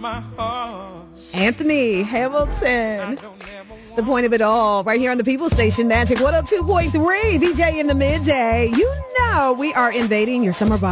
Anthony Hamilton. The point of it all, right here on the People Station, Magic 102.3, VJ in the midday. You know we are invading your summer bar.